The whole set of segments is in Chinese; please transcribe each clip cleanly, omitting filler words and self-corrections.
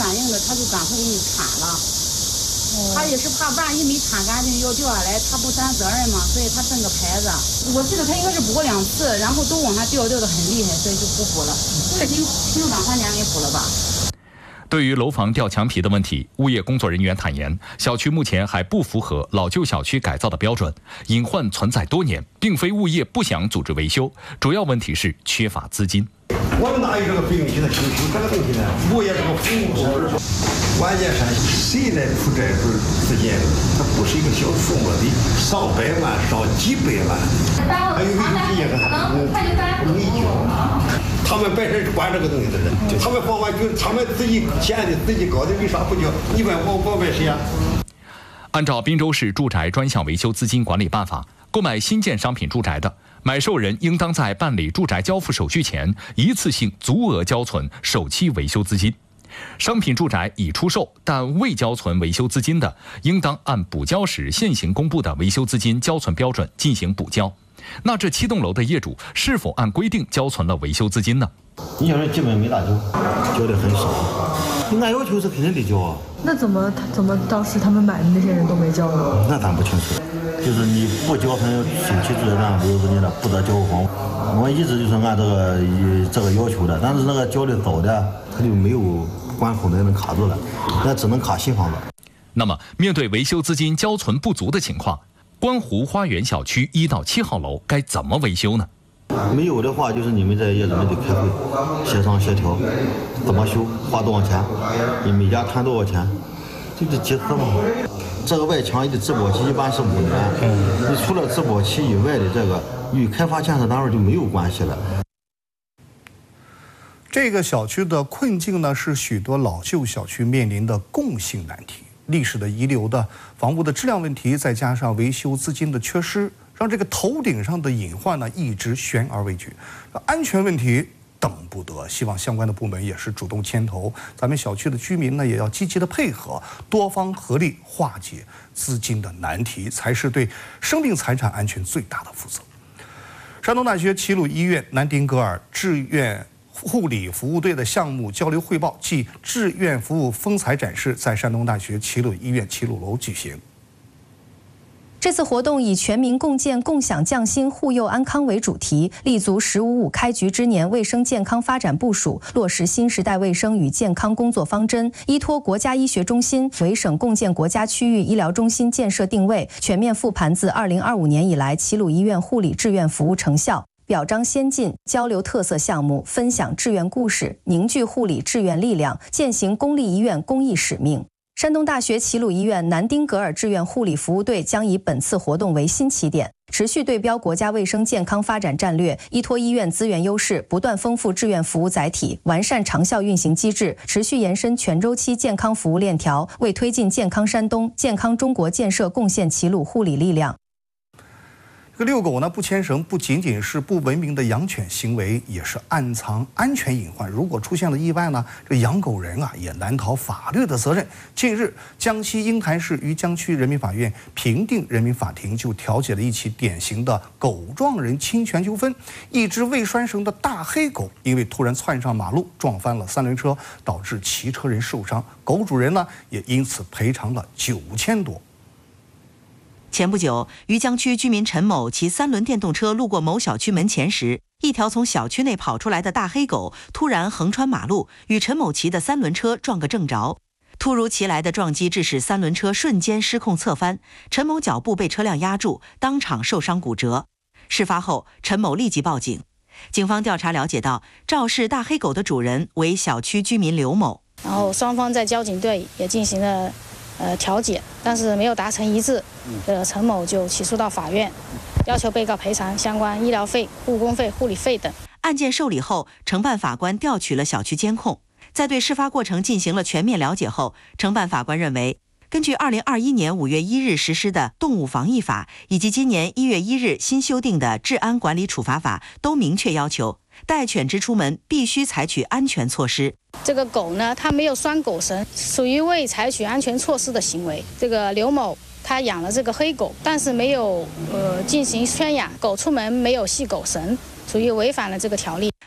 反应的，他就赶快给你铲了。他也是怕万一没铲干净要掉下来，他不担责任嘛，所以他挣个牌子。我记得他应该是补过2次，然后都往下掉的很厉害，所以就不补了。这已经2、3年没补了吧。 对于楼房掉墙皮的问题，物业工作人员坦言，小区目前还不符合老旧小区改造的标准，隐患存在多年，并非物业不想组织维修，主要问题是缺乏资金。 我们哪有这个费用现在修这个东西呢？物业这个服务部门，关键是谁来出这份资金？它不是一个小数目的，上百万、上几百万，还有维修资金没交。他们本身是管这个东西的人，他们房管局他们自己钱的自己搞的，为啥不交？你问我问谁呀？ 按照滨州市住宅专项维修资金管理办法，购买新建商品住宅的，买受人应当在办理住宅交付手续前，一次性足额交存首期维修资金。商品住宅已出售但未交存维修资金的，应当按补交时现行公布的维修资金交存标准进行补交。那这7栋楼的业主是否按规定交存了维修资金呢？ 你要是基本没大交，交的很少。你按要求是肯定得交啊。 那怎么当时他们买的那些人都没交呢？ 那咱不清楚，就是你不交还有首期住宅证维修资金的，不得交房。我一直就是按这个要求的，但是那个交的早的，他就没有关口能卡住了，那只能卡新房子。 那么，面对维修资金交存不足的情况，观湖花园小区1到7号楼该怎么维修呢？ 没有的话，就是你们这业主们得开会，协商协调，怎么修，花多少钱，你每家摊多少钱，这就集资嘛。这个外墙的质保期一般是5年，你除了质保期以外的这个，与开发建设单位就没有关系了。 这个小区的困境呢，是许多老旧小区面临的共性难题。历史的遗留的房屋的质量问题，再加上维修资金的缺失，让这个头顶上的隐患呢一直悬而未决。安全问题等不得，希望相关的部门也是主动牵头，咱们小区的居民呢也要积极的配合，多方合力化解资金的难题，才是对生命财产安全最大的负责。山东大学齐鲁医院南丁格尔志愿护理服务队的项目交流汇报暨志愿服务风采展示在山东大学齐鲁医院齐鲁楼举行。 这次活动以全民共建共享匠心护佑安康为主题，立足“十五五”开局之年卫生健康发展部署，落实新时代卫生与健康工作方针，依托国家医学中心为省共建国家区域医疗中心建设定位，全面复盘自2025年以来齐鲁医院护理志愿服务成效，表彰先进，交流特色项目，分享志愿故事，凝聚护理志愿力量，践行公立医院公益使命。山东大学齐鲁医院南丁格尔志愿护理服务队将以本次活动为新起点，持续对标国家卫生健康发展战略，依托医院资源优势，不断丰富志愿服务载体，完善长效运行机制，持续延伸全周期健康服务链条，为推进健康山东、健康中国建设贡献齐鲁护理力量。 这个遛狗呢不牵绳，不仅仅是不文明的养犬行为，也是暗藏安全隐患。如果出现了意外呢，这养狗人啊也难逃法律的责任。近日，江西鹰潭市余江区人民法院评定人民法庭就调解了一起典型的狗撞人侵权纠纷。一只未拴绳的大黑狗因为突然窜上马路，撞翻了3轮车，导致骑车人受伤，狗主人呢也因此赔偿了9000多。 前不久，余江区居民陈某骑3轮电动车路过某小区门前时，一条从小区内跑出来的大黑狗突然横穿马路，与陈某骑的3轮车撞个正着。突如其来的撞击致使3轮车瞬间失控侧翻，陈某脚部被车辆压住，当场受伤骨折。事发后，陈某立即报警。警方调查了解到，肇事大黑狗的主人为小区居民刘某。 然后双方在交警队也进行了调解，但是没有达成一致，陈某就起诉到法院，要求被告赔偿相关医疗费、护工费、护理费等。 案件受理后，承办法官调取了小区监控，在对事发过程进行了全面了解后，承办法官认为，根据2021年5月1日实施的《动物防疫法》以及今年1月1日新修订的《治安管理处罚法》，都明确要求带犬只出门必须采取安全措施。 这个狗呢，它没有拴狗绳，属于未采取安全措施的行为。这个刘某他养了这个黑狗，但是没有进行圈养，狗出门没有系狗绳，属于违反了这个条例。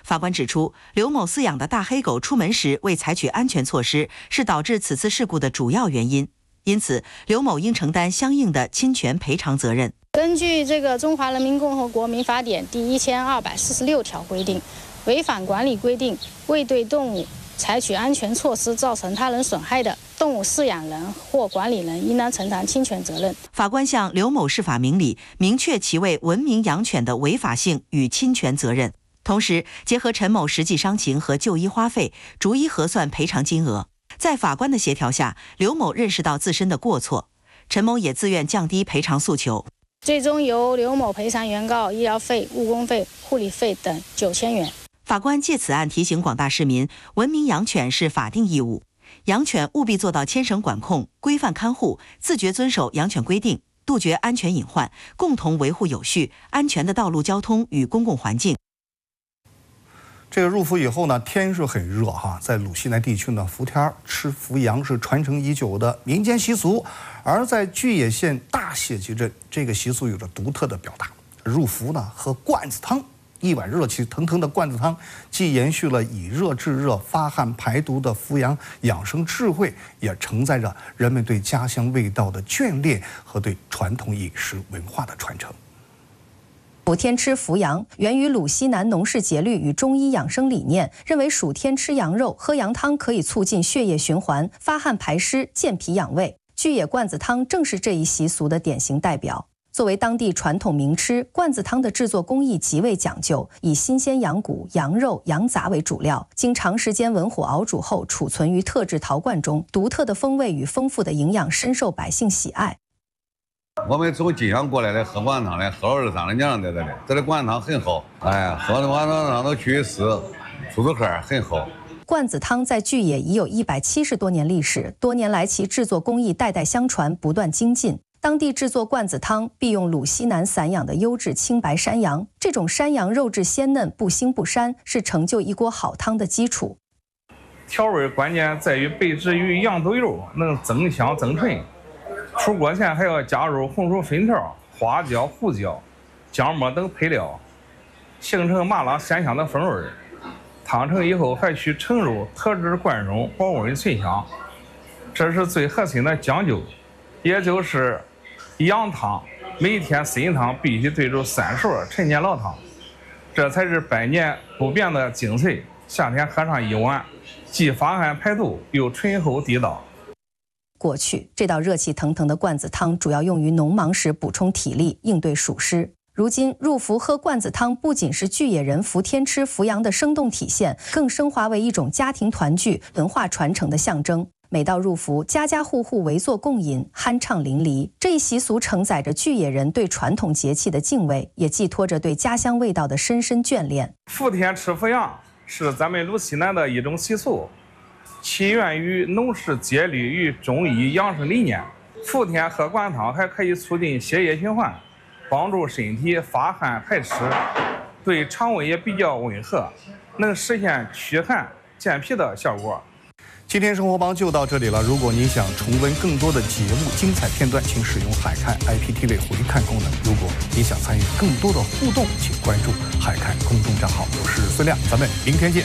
法官指出，刘某饲养的大黑狗出门时未采取安全措施，是导致此次事故的主要原因。因此，刘某应承担相应的侵权赔偿责任。 根据这个《中华人民共和国民法典》第1246条规定，违反管理规定未对动物采取安全措施造成他人损害的，动物饲养人或管理人应当承担侵权责任。 法官向刘某释法明理，明确其为文明养犬的违法性与侵权责任，同时结合陈某实际伤情和就医花费，逐一核算赔偿金额。在法官的协调下，刘某认识到自身的过错，陈某也自愿降低赔偿诉求。 最终由刘某赔偿原告医疗费、误工费、护理费等9000元。 法官借此案提醒广大市民，文明养犬是法定义务，养犬务必做到牵绳管控、规范看护，自觉遵守养犬规定，杜绝安全隐患，共同维护有序、安全的道路交通与公共环境。 这个入伏以后呢，天是很热哈，在鲁西南地区呢，伏天吃伏羊是传承已久的民间习俗，而在巨野县大谢集镇，这个习俗有着独特的表达。入伏呢，喝罐子汤，一碗热气腾腾的罐子汤，既延续了以热制热、发汗排毒的伏羊养生智慧，也承载着人们对家乡味道的眷恋和对传统饮食文化的传承。 暑天吃伏羊源于鲁西南农事节律与中医养生理念，认为暑天吃羊肉、喝羊汤可以促进血液循环、发汗排湿、健脾养胃。巨野罐子汤正是这一习俗的典型代表。作为当地传统名吃，罐子汤的制作工艺极为讲究，以新鲜羊骨、羊肉、羊杂为主料，经长时间文火熬煮后储存于特制陶罐中，独特的风味与丰富的营养深受百姓喜爱。 我们从金乡过来的喝罐汤的，喝了2、3年在这里罐汤很好，喝的罐汤都去湿，出子喝很好。 罐子汤在巨野已有170多年历史，多年来其制作工艺代代相传，不断精进。当地制作罐子汤必用鲁西南散养的优质清白山羊，这种山羊肉质鲜嫩，不腥不膻，是成就一锅好汤的基础。 调味关键在于备制于羊腿肉，能增香增醇。出锅前还要加入红薯粉条、花椒、胡椒、姜末等配料，形成麻辣鲜香的风味。汤成以后还需盛肉特制灌容，保温存香。这是最核心的讲究，也就是养汤每天参汤必须对住3勺陈年老汤，这才是百年不变的精髓。夏天喝上一碗，既发汗排毒，又醇厚地道。 过去，这道热气腾腾的罐子汤主要用于农忙时补充体力，应对暑湿。如今，入伏喝罐子汤不仅是巨野人伏天吃伏羊的生动体现，更升华为一种家庭团聚、文化传承的象征。每到入伏，家家户户围坐共饮，酣畅淋漓。这一习俗承载着巨野人对传统节气的敬畏，也寄托着对家乡味道的深深眷恋。 伏天吃伏羊是咱们鲁西南的一种习俗，起源于农事节律与中医养生理念。伏天喝灌汤还可以促进血液循环，帮助身体发汗排湿，对肠胃也比较温和，能实现驱寒健脾的效果。 今天生活帮就到这里了。如果您想重温更多的节目精彩片段，请使用海看 IPTV 回看功能。如果你想参与更多的互动，请关注海看公众账号。我是孙亮，咱们明天见。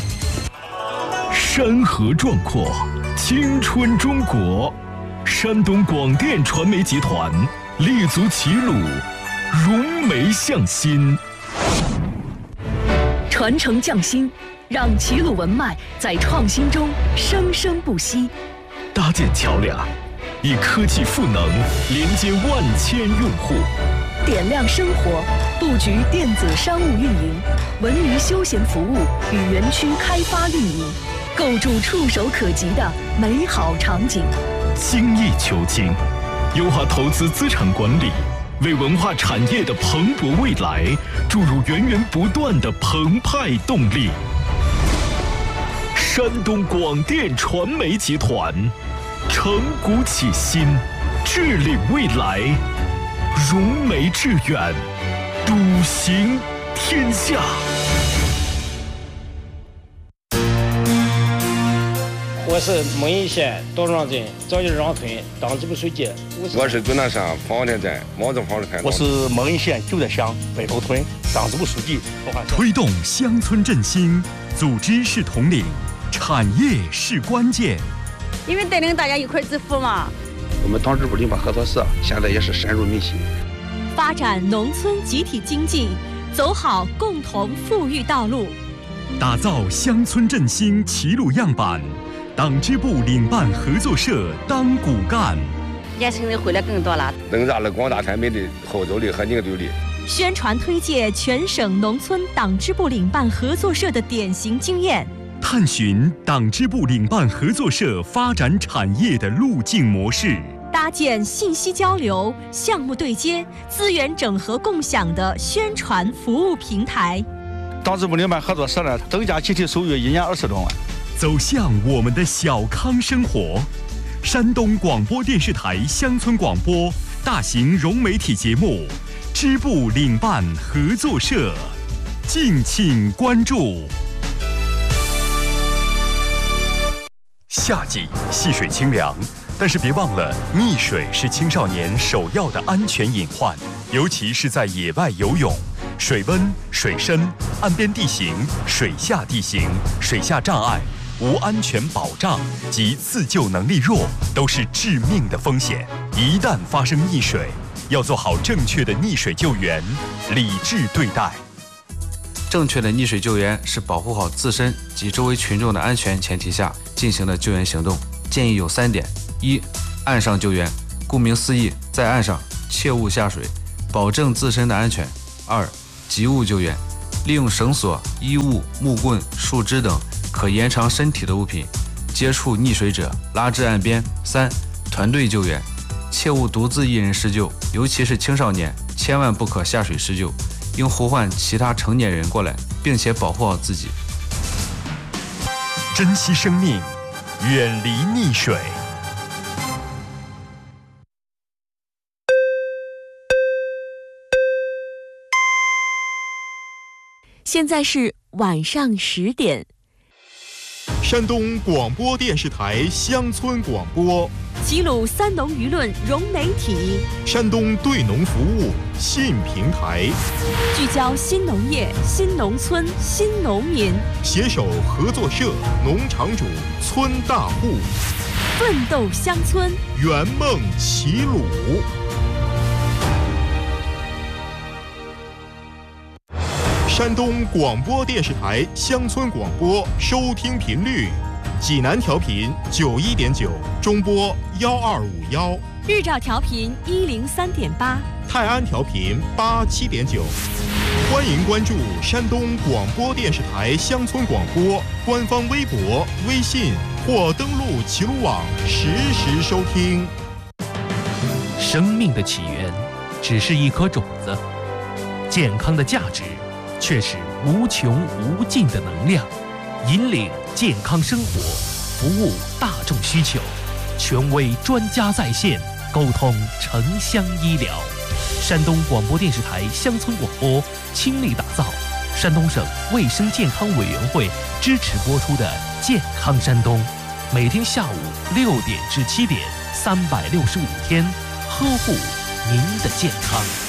山河壮阔，青春中国。山东广电传媒集团立足齐鲁，融媒向心， 传承匠心，让齐鲁文脉在创新中生生不息。 搭建桥梁，以科技赋能连接万千用户。 点亮生活，布局电子商务运营、文娱休闲服务与园区开发运营，构筑触手可及的美好场景。 精益求精，优化投资资产管理，为文化产业的蓬勃未来注入源源不断的澎湃动力。山东广电传媒集团，承古启新，致力未来，融媒致远，笃行天下。 我是蒙阴县道庄镇赵家庄村党支部书记。 我是终南山方田镇毛子坊的村长。 我是蒙阴县九寨乡北头村党支部书记推动乡村振兴，组织是统领，产业是关键。 因为带领大家一块致富嘛。 我们党支部领办合作社现在也是深入民心， 发展农村集体经济，走好共同富裕道路， 打造乡村振兴齐鲁样板。党支部领办合作社当骨干， 年轻人回来更多了， 增加了广大产民的后走力和凝聚力。 宣传推介全省农村党支部领办合作社的典型经验， 探寻党支部领办合作社发展产业的路径模式， 搭建信息交流、项目对接、资源整合共享的宣传服务平台。 党支部领办合作社呢，增加集体收入1年20多万。 走向我们的小康生活。山东广播电视台乡村广播大型融媒体节目支部领办合作社，敬请关注。夏季戏水清凉，但是别忘了，溺水是青少年首要的安全隐患，尤其是在野外游泳。水温、水深、岸边地形、水下地形、水下障碍、无安全保障及自救能力弱，都是致命的风险。一旦发生溺水，要做好正确的溺水救援，理智对待。 正确的溺水救援是保护好自身及周围群众的安全前提下进行的救援行动，建议有3点：一、岸上救援，顾名思义，在岸上切勿下水，保证自身的安全；二、急物救援，利用绳索、衣物、木棍、树枝等可延长身体的物品接触溺水者，拉至岸边；三、团队救援，切勿独自一人施救，尤其是青少年，千万不可下水施救，应呼唤其他成年人过来，并且保护好自己。 珍惜生命，远离溺水。 现在是晚上10点。 山东广播电视台乡村广播， 齐鲁三农舆论融媒体， 山东对农服务信平台， 聚焦新农业、新农村、新农民， 携手合作社、农场主、村大户， 奋斗乡村， 圆梦齐鲁。山东广播电视台乡村广播收听频率：济南调频91.9，中波1251； 日照调频103.8， 泰安调频87.9。欢迎关注山东广播电视台乡村广播官方微博、微信或登录齐鲁网实时收听。 生命的起源只是一颗种子，健康的价值却是无穷无尽的能量。引领健康生活，服务大众需求，权威专家在线，沟通城乡医疗。山东广播电视台乡村广播倾力打造山东省卫生健康委员会支持播出的《健康山东》，每天下午6点至7点，365天呵护您的健康。